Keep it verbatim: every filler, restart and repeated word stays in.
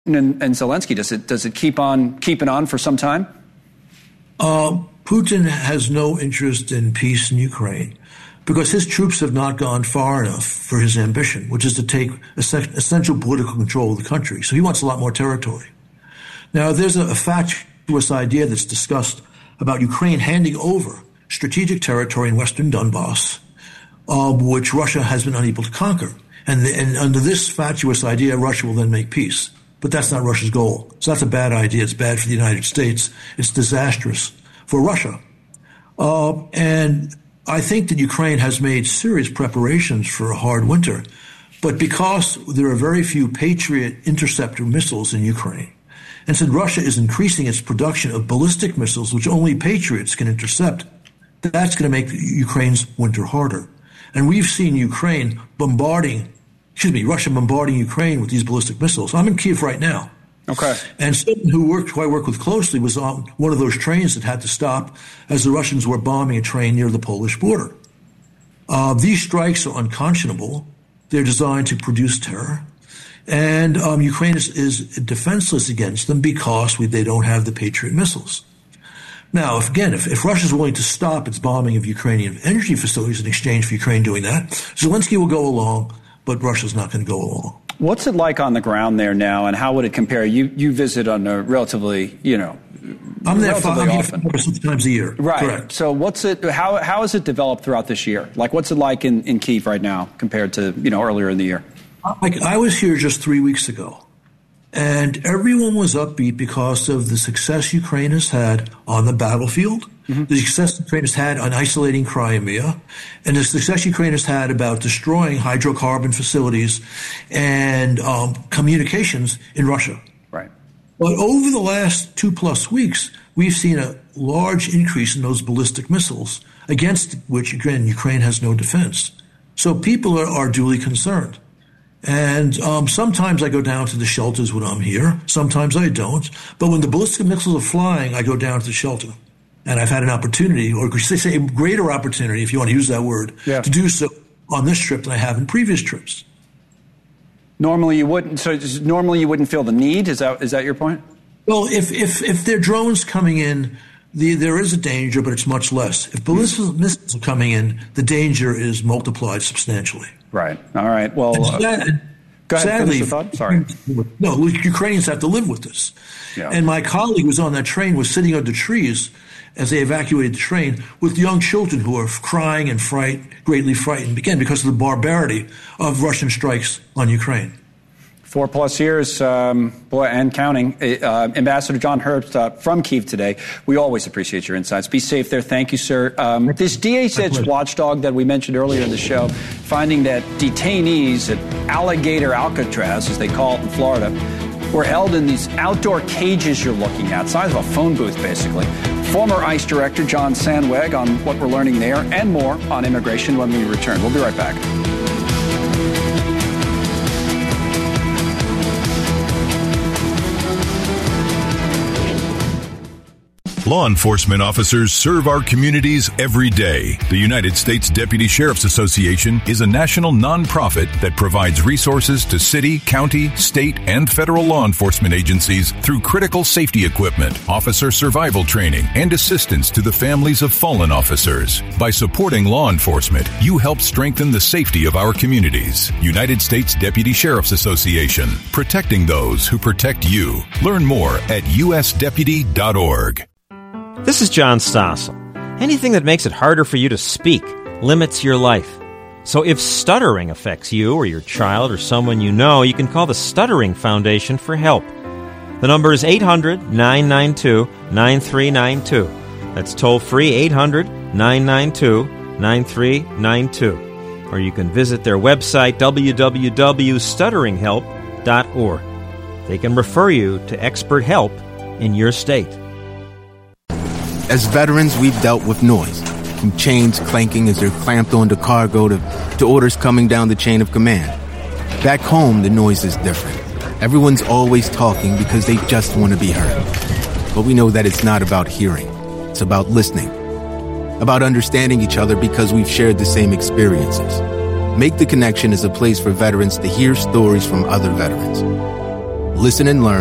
and, and Zelensky? Does it does it keep on keeping on for some time? Uh, Putin has no interest in peace in Ukraine because his troops have not gone far enough for his ambition, which is to take essential political control of the country. So he wants a lot more territory. Now, there's a, a fatuous idea that's discussed about Ukraine handing over strategic territory in western Donbass, uh, which Russia has been unable to conquer. And, the, and under this fatuous idea, Russia will then make peace. But that's not Russia's goal. So that's a bad idea. It's bad for the United States. It's disastrous for Russia. Uh, and I think that Ukraine has made serious preparations for a hard winter. But because there are very few Patriot interceptor missiles in Ukraine, and since Russia is increasing its production of ballistic missiles, which only Patriots can intercept, that's going to make Ukraine's winter harder. And we've seen Ukraine bombarding, excuse me, Russia bombarding Ukraine with these ballistic missiles. I'm in Kyiv right now. Okay. And someone who worked, who I work with closely was on one of those trains that had to stop as the Russians were bombing a train near the Polish border. Uh, these strikes are unconscionable. They're designed to produce terror. And um, Ukraine is, is defenseless against them because we, they don't have the Patriot missiles. Now, if, again, if, if Russia is willing to stop its bombing of Ukrainian energy facilities in exchange for Ukraine doing that, Zelensky will go along, but Russia's not going to go along. What's it like on the ground there now, and how would it compare? You you visit on a relatively, you know, I'm there five, I'm here five or six times a year. Right. Correct. So what's it? How how has it developed throughout this year? Like, what's it like in, in Kyiv right now compared to, you know, earlier in the year? Like, I was here just three weeks ago, and everyone was upbeat because of the success Ukraine has had on the battlefield, mm-hmm. the success Ukraine has had on isolating Crimea, and the success Ukraine has had about destroying hydrocarbon facilities and um, communications in Russia. Right. But over the last two plus weeks, we've seen a large increase in those ballistic missiles, against which, again, Ukraine has no defense. So people are, are duly concerned. And um, sometimes I go down to the shelters when I'm here. Sometimes I don't. But when the ballistic missiles are flying, I go down to the shelter. And I've had an opportunity, or they say a greater opportunity, if you want to use that word, yeah. to do so on this trip than I have in previous trips. Normally you wouldn't. So just, normally you wouldn't feel the need. Is that is that your point? Well, if if if there are drones coming in, the, there is a danger, but it's much less. If ballistic missiles are coming in, the danger is multiplied substantially. Right. All right. Well, uh, sad, go ahead. Sadly, finish the thought. Sorry. No, Ukrainians have to live with this. Yeah. And my colleague who was on that train was sitting under trees as they evacuated the train with young children who are crying and fright, greatly frightened, again, because of the barbarity of Russian strikes on Ukraine. Four plus years, um, boy, and counting. Uh, Ambassador John Herbst uh, from Kyiv today. We always appreciate your insights. Be safe there. Thank you, sir. Um, this D H S watchdog that we mentioned earlier in the show, finding that detainees at Alligator Alcatraz, as they call it in Florida, were held in these outdoor cages you're looking at, size of a phone booth, basically. Former ICE Director John Sandweg on what we're learning there and more on immigration when we return. We'll be right back. Law enforcement officers serve our communities every day. The United States Deputy Sheriff's Association is a national nonprofit that provides resources to city, county, state, and federal law enforcement agencies through critical safety equipment, officer survival training, and assistance to the families of fallen officers. By supporting law enforcement, you help strengthen the safety of our communities. United States Deputy Sheriff's Association, protecting those who protect you. Learn more at u s deputy dot org. This is John Stossel. Anything that makes it harder for you to speak limits your life. So if stuttering affects you or your child or someone you know, you can call the Stuttering Foundation for help. The number is eight hundred, nine nine two, nine three nine two. That's toll-free eight hundred, nine nine two, nine three nine two. Or you can visit their website, w w w dot stuttering help dot org. They can refer you to expert help in your state. As veterans, we've dealt with noise, from chains clanking as they're clamped onto cargo to, to orders coming down the chain of command. Back home, the noise is different. Everyone's always talking because they just want to be heard. But we know that it's not about hearing. It's about listening. About understanding each other because we've shared the same experiences. Make the Connection is a place for veterans to hear stories from other veterans. Listen and learn